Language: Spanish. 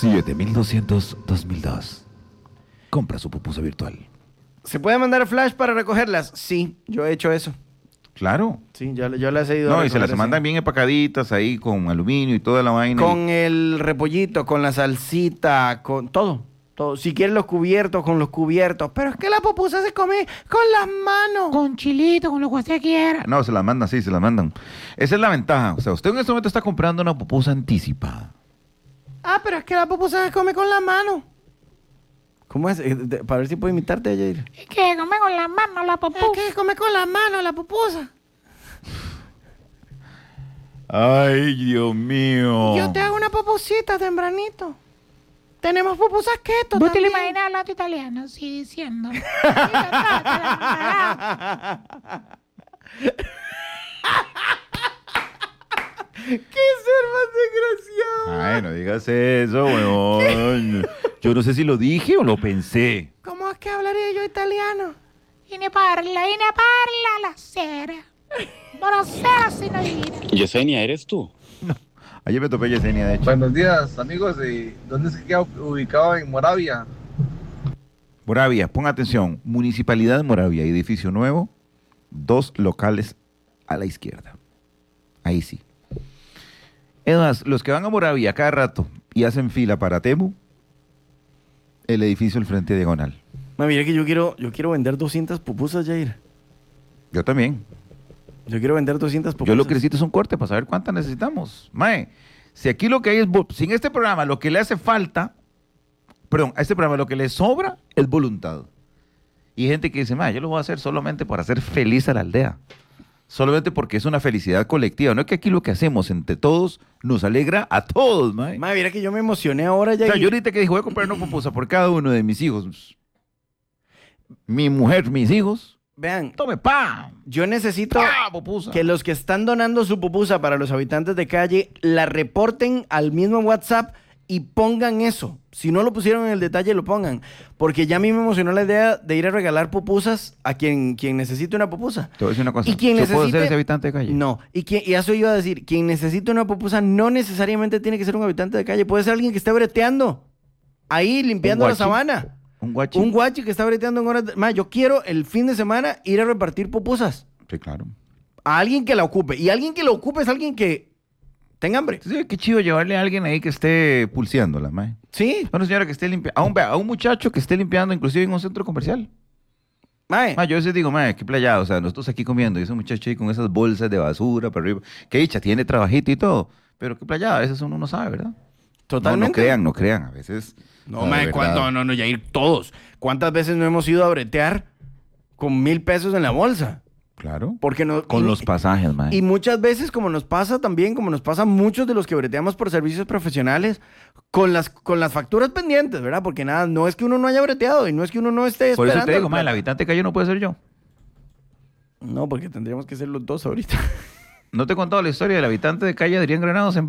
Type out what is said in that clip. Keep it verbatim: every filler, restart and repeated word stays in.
siete mil doscientos dos mil dos. Compra su pupusa virtual. ¿Se puede mandar flash para recogerlas? Sí, yo he hecho eso. Claro. Sí, yo, yo las he ido a No, y se recoger las mandan así. bien empacaditas ahí con aluminio y toda la vaina. Con y- el repollito, con la salsita, con todo. Todo. Si quieres los cubiertos, con los cubiertos. Pero es que la pupusa se come con las manos. Con chilito, con lo que usted quiera. No, se las mandan, sí, se las mandan. Esa es la ventaja. O sea, usted en este momento está comprando una pupusa anticipada. Ah, pero es que la pupusa se come con la mano. ¿Cómo es? Eh, de- Para ver si puedo imitarte, Jair. Es que come con la mano la pupusa. Es que se come con la mano la pupusa. Ay, Dios mío. Yo te hago una pupusita tempranito. Tenemos pupusas keto ¿Vos te lo también. imaginas hablando italiano? Así diciendo. ¡Qué ser más desgraciado! Ay, no digas eso, weón. Yo no sé si lo dije o lo pensé. ¿Cómo es que hablaría yo italiano? Y ne parla, y ne parla la sera. Buonasera, signorina. Yesenia, ¿eres tú? Ayer me topé Yesenia, de hecho. Buenos días, amigos. ¿Y dónde se queda ubicado en Moravia? Moravia, pon atención. Municipalidad de Moravia, edificio nuevo, dos locales a la izquierda. Ahí sí. Es más, los que van a Moravia cada rato y hacen fila para Temu, el edificio al frente diagonal. Ma, mira que yo quiero, yo quiero vender doscientas pupusas, Jair. Yo también. Yo quiero vender doscientas pupusas. Yo lo que necesito es un corte para saber cuántas necesitamos. Mae, si aquí lo que hay es... vo- Si en este programa lo que le hace falta... Perdón, a este programa lo que le sobra es voluntad. Y hay gente que dice, mae, yo lo voy a hacer solamente para hacer feliz a la aldea. Solamente porque es una felicidad colectiva. No es que aquí lo que hacemos entre todos nos alegra a todos, mae. Ma, mira que yo me emocioné ahora, O Jair. sea, yo ahorita que dije, voy a comprar una pupusa por cada uno de mis hijos. Mi mujer, mis hijos. Vean, Tome, pa. yo necesito Pa, pupusa. que los que están donando su pupusa para los habitantes de calle la reporten al mismo WhatsApp y pongan eso. Si no lo pusieron en el detalle, lo pongan. Porque ya a mí me emocionó la idea de ir a regalar pupusas a quien, quien necesite una pupusa. Te voy a decir una cosa. ¿Y quien ¿Yo puedo necesite- ser ese habitante de calle? No, y, quien, y eso iba a decir, quien necesite una pupusa no necesariamente tiene que ser un habitante de calle, puede ser alguien que esté breteando, ahí limpiando ¿Un la guachi? sabana. Un guachi. Un guachi que está breteando en horas de... Ma, yo quiero el fin de semana ir a repartir pupusas Sí, claro. a alguien que la ocupe. Y alguien que la ocupe es alguien que tenga hambre. Sí, qué chido llevarle a alguien ahí que esté pulseándola, mae. Sí, A una señora que esté limpiando, a un, a un muchacho que esté limpiando, inclusive en un centro comercial. mae. Ma, yo a veces digo, mae, qué playado, o sea, nosotros aquí comiendo y ese muchacho ahí con esas bolsas de basura para arriba, que dicha, tiene trabajito y todo, pero qué playado, a veces uno no sabe, ¿verdad? Totalmente. No, no crean, no crean, a veces... No, o sea, mae, de ¿cuándo? verdad. No, no, ya ir todos. ¿Cuántas veces no hemos ido a bretear con mil pesos en la bolsa? Claro. Porque no... Con y- los pasajes, mae. Y muchas veces, como nos pasa también, como nos pasa a muchos de los que breteamos por servicios profesionales, con las, con las facturas pendientes, ¿verdad? Porque nada, no es que uno no haya breteado y no es que uno no esté Por esperando. eso te digo, mae, el habitante de calle no puede ser yo. No, porque tendríamos que ser los dos ahorita. ¿No te he contado la historia del habitante de calle Adrián Granados en